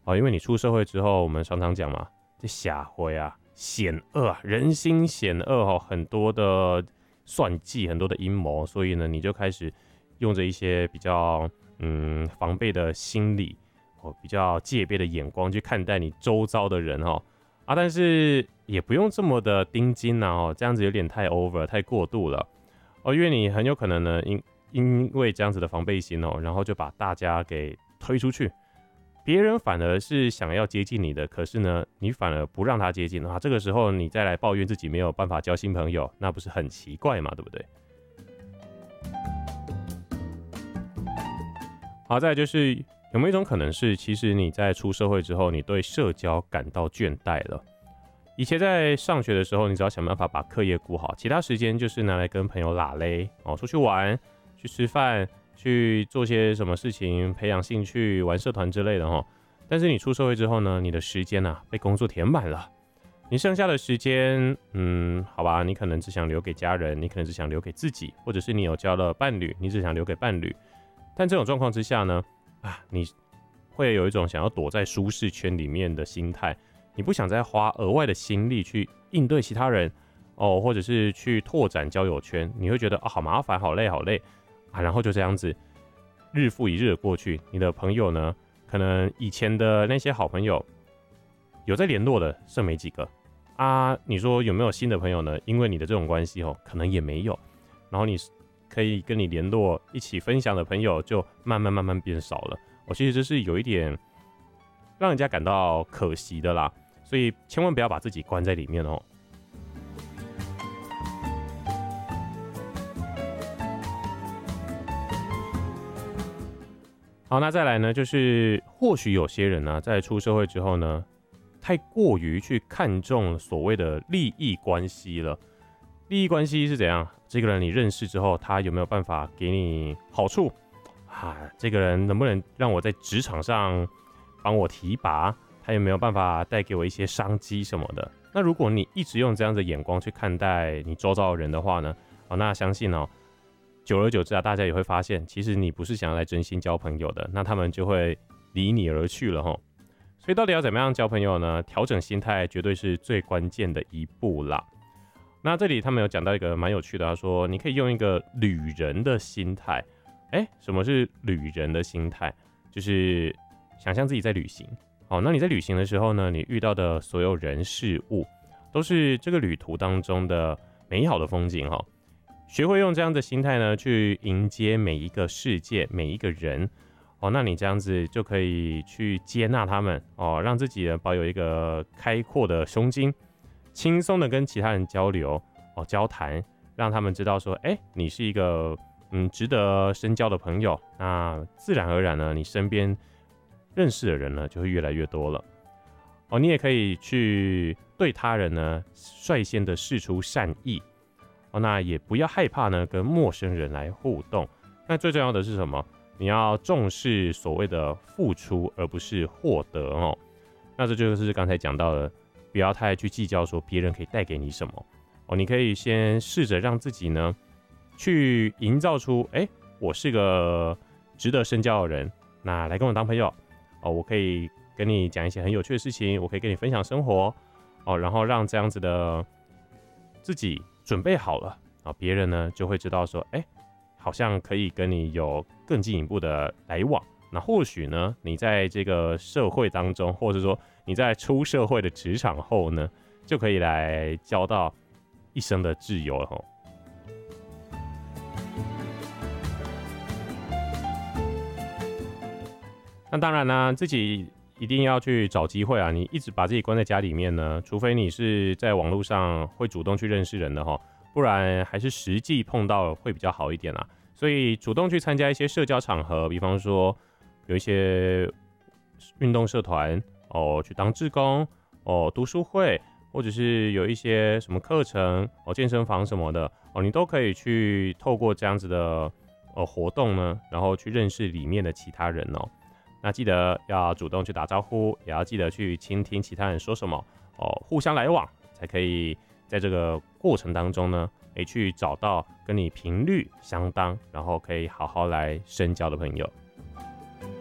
因为你出社会之后，我们常常讲嘛，这社会啊，险恶啊，人心险恶很多的算计，很多的阴谋，所以呢，你就开始用着一些比较防备的心理，比较戒备的眼光去看待你周遭的人但是也不用这么的盯紧这样子有点太 over 太过度了因为你很有可能呢因为这样子的防备心然后就把大家给推出去，别人反而是想要接近你的，可是呢你反而不让他接近这个时候你再来抱怨自己没有办法交新朋友，那不是很奇怪嘛，对不对？好，再来就是有没有一种可能是，其实你在出社会之后，你对社交感到倦怠了？以前在上学的时候，你只要想办法把课业顾好，其他时间就是拿来跟朋友拉勒出去玩、去吃饭、去做些什么事情，培养兴趣、玩社团之类的但是你出社会之后呢，你的时间被工作填满了，你剩下的时间，好吧，你可能只想留给家人，你可能只想留给自己，或者是你有交了伴侣，你只想留给伴侣。但这种状况之下呢，你会有一种想要躲在舒适圈里面的心态，你不想再花额外的心力去应对其他人或者是去拓展交友圈，你会觉得好麻烦、好累、好累然后就这样子日复一日的过去。你的朋友呢，可能以前的那些好朋友有在联络的剩没几个你说有没有新的朋友呢？因为你的这种关系可能也没有，然后你可以跟你联络一起分享的朋友就慢慢变少了其实这是有一点让人家感到可惜的啦，所以千万不要把自己关在里面好，那再来呢，就是或许有些人呢，在出社会之后呢，太过于去看重所谓的利益关系了。利益关系是怎样？这个人你认识之后，他有没有办法给你好处这个人能不能让我在职场上帮我提拔？他有没有办法带给我一些商机什么的？那如果你一直用这样的眼光去看待你周遭的人的话呢？那相信久而久之大家也会发现，其实你不是想要来真心交朋友的，那他们就会离你而去了所以到底要怎么样交朋友呢？调整心态绝对是最关键的一步啦。那这里他们有讲到一个蛮有趣的，他说你可以用一个旅人的心态。什么是旅人的心态？就是想象自己在旅行那你在旅行的时候呢，你遇到的所有人事物都是这个旅途当中的美好的风景学会用这样的心态呢，去迎接每一个世界、每一个人那你这样子就可以去接纳他们让自己呢保有一个开阔的胸襟，轻松的跟其他人交流交谈，让他们知道说，你是一个值得深交的朋友，那自然而然呢，你身边认识的人呢就会越来越多了你也可以去对他人呢率先的释出善意那也不要害怕呢跟陌生人来互动。那最重要的是什么？你要重视所谓的付出，而不是获得那这就是刚才讲到的，不要太去计较说别人可以带给你什么你可以先试着让自己呢去营造出我是个值得深交的人，那来跟我当朋友我可以跟你讲一些很有趣的事情，我可以跟你分享生活然后让这样子的自己准备好了别人呢就会知道说好像可以跟你有更进一步的来往。那或许呢你在这个社会当中，或者说你在出社会的职场后呢，就可以来交到一生的挚友了那当然呢，自己一定要去找机会你一直把自己关在家里面呢，除非你是在网络上会主动去认识人的不然还是实际碰到会比较好一点啦。所以主动去参加一些社交场合，比方说有一些运动社团去当志工读书会，或者是有一些什么课程健身房什么的你都可以去透过这样子的活动呢，然后去认识里面的其他人那记得要主动去打招呼，也要记得去倾听其他人说什么互相来往，才可以在这个过程当中呢去找到跟你频率相当，然后可以好好来深交的朋友。